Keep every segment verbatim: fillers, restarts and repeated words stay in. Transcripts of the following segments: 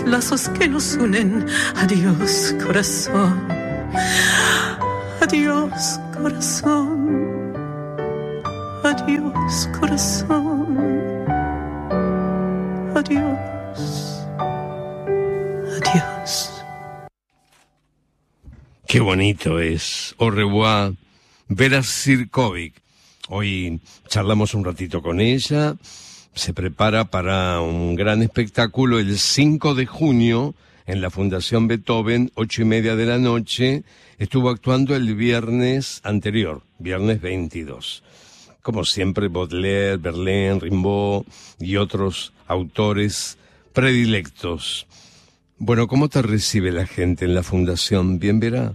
lazos que nos unen. Adiós, corazón. Adiós, corazón. Adiós, corazón. Adiós. Adiós. Qué bonito es. Au revoir, Vera Sirkovic. Hoy charlamos un ratito con ella. Se prepara para un gran espectáculo el cinco de junio en la Fundación Beethoven, ocho y media de la noche. Estuvo actuando el viernes anterior, viernes veintidós. Como siempre, Baudelaire, Verlaine, Rimbaud y otros autores predilectos. Bueno, ¿cómo te recibe la gente en la Fundación? ¿Bien, Vera?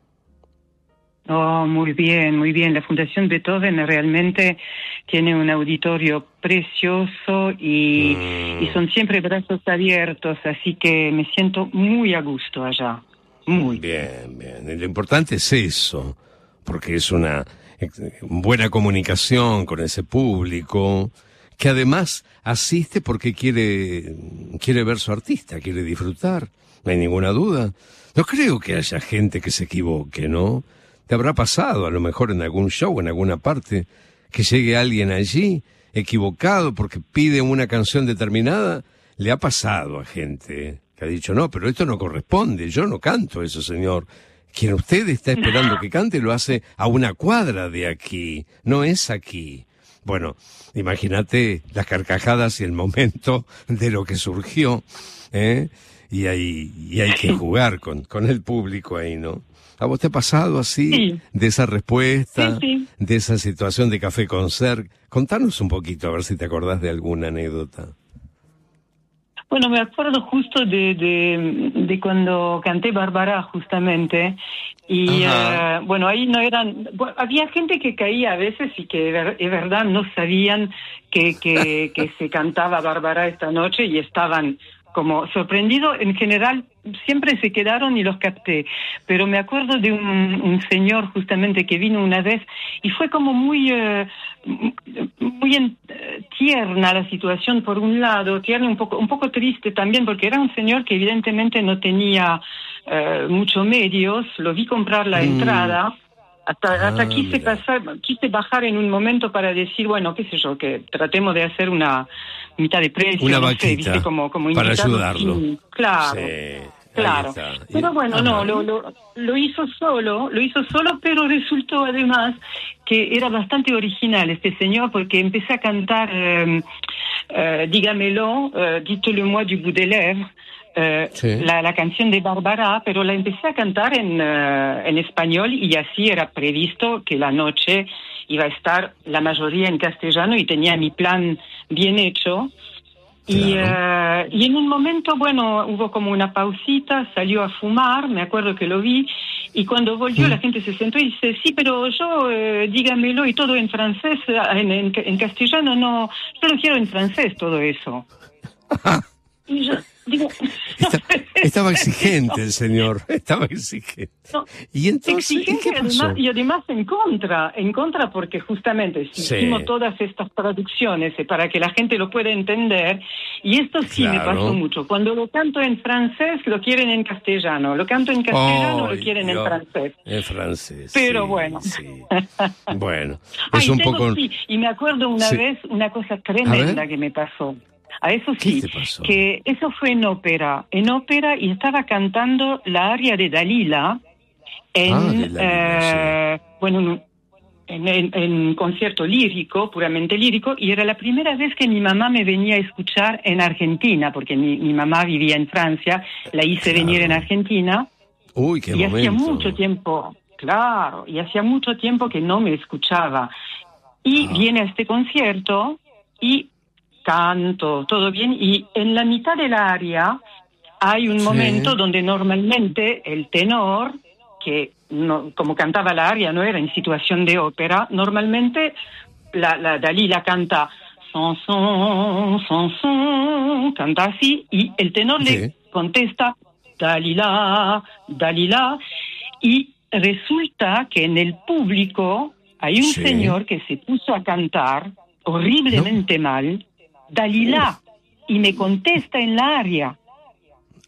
Oh, muy bien, muy bien. La Fundación Beethoven realmente tiene un auditorio precioso y, mm. y son siempre brazos abiertos, así que me siento muy a gusto allá. Muy bien, bien. Lo importante es eso, porque es una buena comunicación con ese público que además asiste porque quiere, quiere ver su artista, quiere disfrutar, no hay ninguna duda. No creo que haya gente que se equivoque, ¿no? Te habrá pasado a lo mejor en algún show, en alguna parte, que llegue alguien allí equivocado porque pide una canción determinada. Le ha pasado a gente que ha dicho, no, pero esto no corresponde, yo no canto eso, señor. Quien usted está esperando que cante lo hace a una cuadra de aquí, no es aquí. Bueno, imagínate las carcajadas y el momento de lo que surgió, ¿eh? Y hay, y hay que jugar con, con el público ahí, ¿no? ¿A vos te ha pasado así, sí, de esa respuesta, sí, sí, de esa situación de Café Concert? Contanos un poquito, a ver si te acordás de alguna anécdota. Bueno, me acuerdo justo de, de, de cuando canté Bárbara, justamente, y uh, bueno, ahí no eran, bueno, había gente que caía a veces y que de verdad no sabían que, que, que se cantaba Bárbara esta noche y estaban como sorprendidos. En general siempre se quedaron y los capté, pero me acuerdo de un, un señor justamente que vino una vez y fue como muy uh, muy en, uh, tierna la situación por un lado, tierna, un poco un poco triste también, porque era un señor que evidentemente no tenía uh, muchos medios. Lo vi comprar la mm. entrada. Hasta, ah, hasta quise pasar, quise bajar en un momento para decir, bueno, qué sé yo, que tratemos de hacer una mitad de precio, una no vaquita, sé, ¿viste? Como, como para ayudarlo. Sí, claro, sí, claro. Pero bueno, Ajá. no, lo, lo, lo hizo solo, lo hizo solo, pero resultó además que era bastante original este señor, porque empecé a cantar, eh, eh, dígamelo, eh, dites-le-moi du bout des lèvres, Uh, sí. la, la canción de Bárbara, pero la empecé a cantar en, uh, en español, y así era previsto que la noche iba a estar la mayoría en castellano y tenía mi plan bien hecho. Y, claro. uh, y en un momento, bueno, hubo como una pausita, salió a fumar, me acuerdo que lo vi, y cuando volvió mm. la gente se sentó y dice, sí, pero yo, eh, dígamelo, y todo en francés, en, en, en castellano, no, yo lo quiero en francés, todo eso. Y yo digo, Está, estaba exigente el señor, estaba exigente. No, y entonces, exigente ¿y qué pasó? Además, y además en contra, en contra porque justamente si sí. hicimos todas estas traducciones para que la gente lo pueda entender, y esto sí claro. me pasó mucho. Cuando lo canto en francés, lo quieren en castellano. Lo canto en castellano, oh, lo quieren Dios. en francés. En francés. Pero sí, bueno. Sí. Bueno, es Ay, un tengo, poco. Sí, y me acuerdo una sí. vez una cosa tremenda que me pasó. A eso sí, que eso fue en ópera, en ópera, y estaba cantando la aria de Dalila en, ah, de Dalila, eh, sí. bueno, en, en, en concierto lírico, puramente lírico, y era la primera vez que mi mamá me venía a escuchar en Argentina, porque mi, mi mamá vivía en Francia, la hice claro. venir en Argentina. Uy, qué y momento. hacía mucho tiempo, claro, y hacía mucho tiempo que no me escuchaba. Y ah. viene a este concierto y canto, todo bien, y en la mitad del aria hay un sí. momento donde normalmente el tenor, que no, como cantaba la aria no era en situación de ópera, normalmente la, la Dalila canta son, son, son, son, canta así, y el tenor sí. le contesta Dalila, Dalila, y resulta que en el público hay un sí. señor que se puso a cantar horriblemente ¿No? mal Dalila, y me contesta en la aria.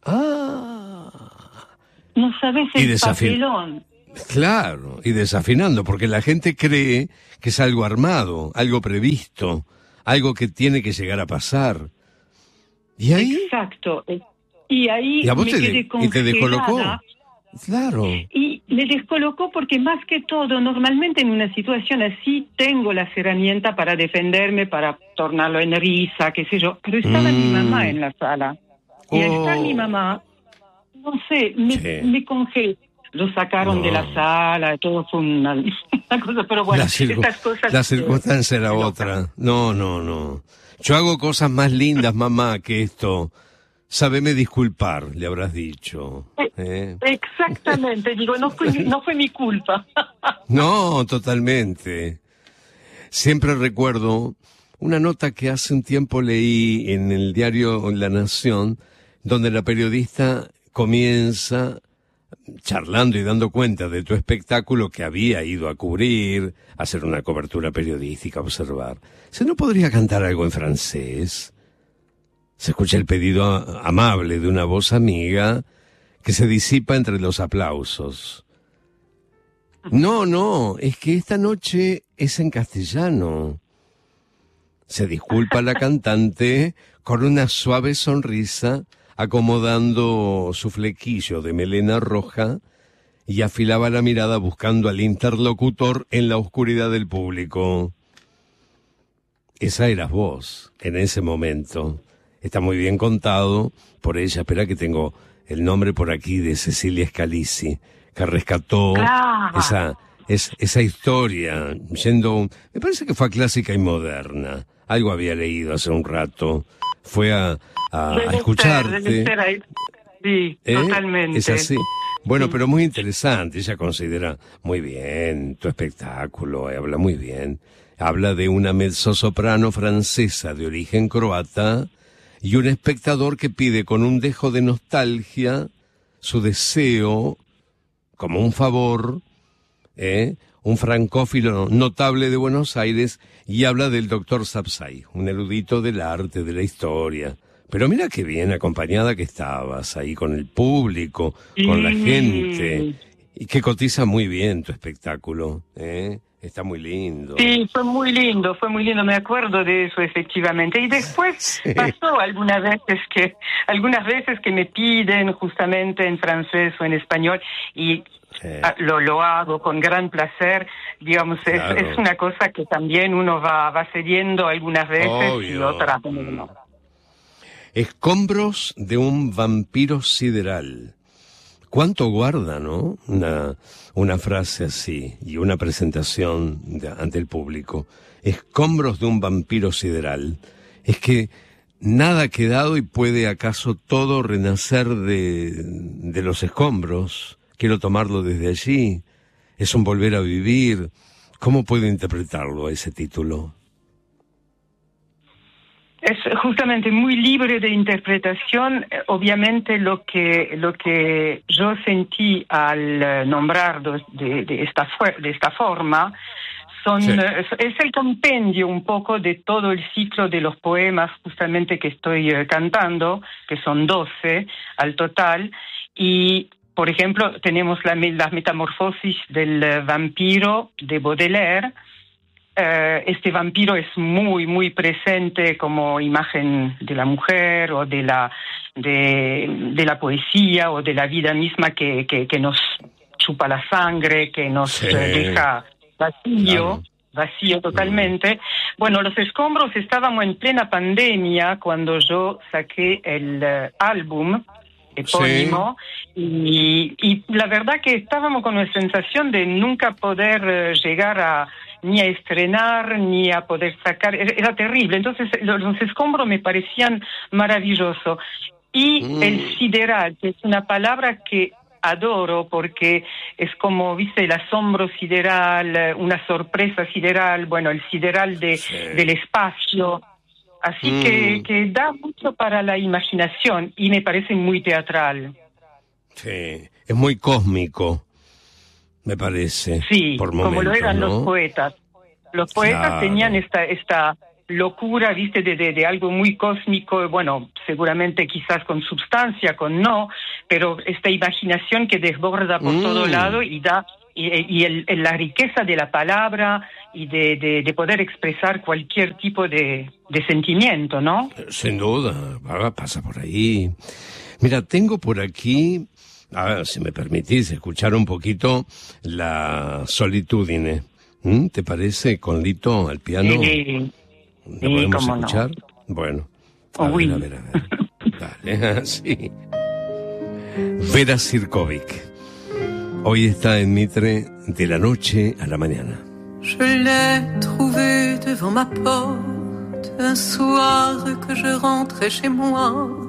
Ah. No sabes Y el desafin- papelón. Claro, y desafinando, porque la gente cree que es algo armado, algo previsto, algo que tiene que llegar a pasar. ¿Y ahí? Exacto. Y ahí ¿Y a vos me te, quedé de- y te descolocó? congelada. Claro. Y me descolocó porque más que todo, normalmente en una situación así tengo las herramientas para defenderme, para tornarlo en risa, qué sé yo. Pero estaba Mm. mi mamá en la sala. Y al Oh. estar mi mamá, no sé, me, Sí. me congelé. Lo sacaron No. de la sala, todo fue una, una cosa, pero bueno, la, circu- estas cosas... la circunstancia era eh, otra. No, no, no. Yo hago cosas más lindas, mamá, que esto. Sábeme disculpar, le habrás dicho. ¿eh? Exactamente, digo, no fue, no fue mi culpa. No, totalmente. Siempre recuerdo una nota que hace un tiempo leí en el diario La Nación, donde la periodista comienza charlando y dando cuenta de tu espectáculo que había ido a cubrir, a hacer una cobertura periodística, observar. ¿Se no podría cantar algo en francés? Se escucha el pedido a- amable de una voz amiga que se disipa entre los aplausos. No, no, es que esta noche es en castellano. Se disculpa la cantante con una suave sonrisa, acomodando su flequillo de melena roja y afilaba la mirada buscando al interlocutor en la oscuridad del público. Esa eras vos, en ese momento. Está muy bien contado por ella. Espera que tengo el nombre por aquí de Cecilia Scalisi, que rescató Claro. esa, es, esa historia, yendo, me parece que fue clásica y moderna. Algo había leído hace un rato. Fue a, a, a Debe escucharte. ser, debe ser ahí. Sí, ¿Eh? totalmente. Es así. Bueno, Sí. pero muy interesante. Ella considera muy bien tu espectáculo, eh, habla muy bien. Habla de una mezzosoprano francesa de origen croata y un espectador que pide con un dejo de nostalgia su deseo, como un favor, ¿eh? un francófilo notable de Buenos Aires, y habla del doctor Sapsay, un erudito del arte, de la historia. Pero mira qué bien acompañada que estabas ahí con el público, con la Sí. gente, y que cotiza muy bien tu espectáculo, ¿eh? Está muy lindo. Sí, fue muy lindo, fue muy lindo, me acuerdo de eso efectivamente. Y después Sí. pasó algunas veces que, algunas veces que me piden justamente en francés o en español y Sí. ah, lo, lo hago con gran placer. Digamos, es, Claro. es una cosa que también uno va, va cediendo algunas veces y Obvio. otras Mm. no. Escombros de un vampiro sideral. ¿Cuánto guarda, no? Una, una frase así y una presentación de- ante el público. Escombros de un vampiro sideral. Es que nada ha quedado y puede acaso todo renacer de, de los escombros. Quiero tomarlo desde allí. Es un volver a vivir. ¿Cómo puedo interpretarlo a ese título? Es justamente muy libre de interpretación. Eh, Obviamente lo que lo que yo sentí al eh, nombrar de, de, de esta fue- de esta forma son Sí. eh, es, es el compendio un poco de todo el ciclo de los poemas justamente que estoy eh, cantando, que son doce al total. Y por ejemplo tenemos la, me- la metamorfosis del eh, vampiro de Baudelaire. Eh, este vampiro es muy, muy presente como imagen de la mujer o de la, de, de la poesía o de la vida misma que, que, que nos chupa la sangre, que nos Sí. eh, deja vacío, Claro. vacío totalmente. Bueno, los escombros estábamos en plena pandemia cuando yo saqué el eh, álbum epónimo y, y la verdad que estábamos con una sensación de nunca poder eh, llegar a ni a estrenar, ni a poder sacar, era, era terrible. Entonces los, los escombros me parecían maravillosos. Y Mm. el sideral, que es una palabra que adoro porque es como, viste, el asombro sideral, eh, una sorpresa sideral, bueno, el sideral de, Sí. del espacio. Así Mm. que, que da mucho para la imaginación y me parece muy teatral. Sí, es muy cósmico, me parece. Sí, por como momentos, lo eran ¿no? los poetas. Los poetas Claro. tenían esta, esta locura, viste, de, de, de algo muy cósmico, bueno, seguramente quizás con sustancia, con no, pero esta imaginación que desborda por mm. todo lado y da, y, y el, el, la riqueza de la palabra y de, de, de poder expresar cualquier tipo de, de sentimiento, ¿no? Sin duda, pasa por ahí. Mira, tengo por aquí, a ver, si me permitís, escuchar un poquito la Solitudine. ¿Mm? ¿Te parece, con Lito al piano? Sí. ¿La sí, podemos escuchar? No. Bueno, a oh, ver, oui. a ver, a ver. Dale, sí. Vera Sirkovic. Hoy está en Mitre de la noche a la mañana. Je l'ai trouvé devant ma porte un soir que je rentrais chez moi.